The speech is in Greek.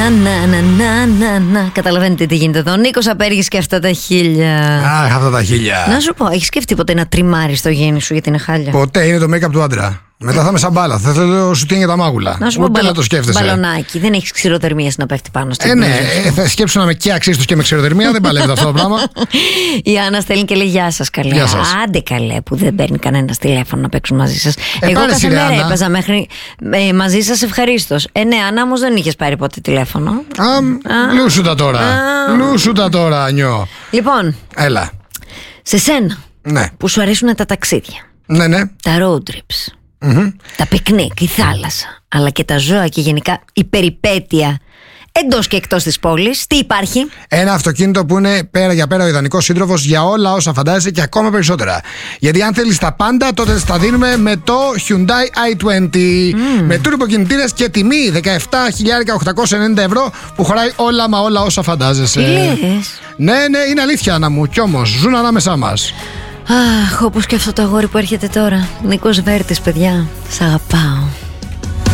Να. Καταλαβαίνετε τι γίνεται εδώ. Νίκος Απέργης και αυτά τα χίλια. Αχ, αυτά τα χίλια. Να σου πω, έχεις σκεφτεί ποτέ να τριμάρεις το γένι σου γιατί είναι χάλια? Ποτέ, είναι το make-up του άντρα. Μετά θα είμαι σαν μπάλα. Θα θέλω σουτίν για τα μάγουλα. Να σου πω, ούτε να το σκέφτεσαι. μπαλονάκι. Δεν έχεις ξηροτερμία να πέφτει πάνω στην Ναι, θα σκέψου να με καίαξεις τους και με ξηροτερμία. Δεν παλεύει αυτό το πράγμα. Η Άννα στέλνει και λέει: Γεια σας, καλέ. Γεια σας. Άντε, καλέ, που δεν παίρνει κανένα τηλέφωνο να παίξουν μαζί σας. Εγώ κάθε μέρα έπαιζα μέχρι μαζί σας ευχαρίστως. Ναι, Άννα, όμως δεν είχες πάρει ποτέ τηλέφωνο. Λούσουτα τώρα. Λούσουτα τώρα, νιώ. Λοιπόν, Έλα. σε σένα Ναι. που σου αρέσουν τα ταξίδια, Ναι. τα road trips, τα πικνίκ, η θάλασσα, αλλά και τα ζώα και γενικά η περιπέτεια εντός και εκτός της πόλης, τι υπάρχει? Ένα αυτοκίνητο που είναι πέρα για πέρα ο ιδανικός σύντροφος για όλα όσα φαντάζεσαι και ακόμα περισσότερα. Γιατί αν θέλεις τα πάντα, τότε τα δίνουμε με το Hyundai i20. Με turbo κινητήρες και τιμή 17.890 ευρώ που χωράει όλα μα όλα όσα φαντάζεσαι. Τι λες? Ναι, είναι αλήθεια, Άννα μου. Κι όμως ζουν ανάμεσά μας. Αχ, όπως και αυτό το αγόρι που έρχεται τώρα. Νίκος Βέρτης, παιδιά. Σ' αγαπάω.